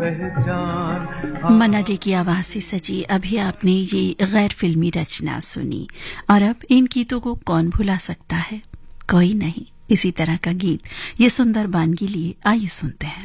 पहचान। मन्ना डे की आवाज से सजी अभी आपने ये गैर फिल्मी रचना सुनी, और अब इन गीतों को कौन भुला सकता है, कोई नहीं। इसी तरह का गीत ये सुंदर बान के लिए आइए सुनते हैं।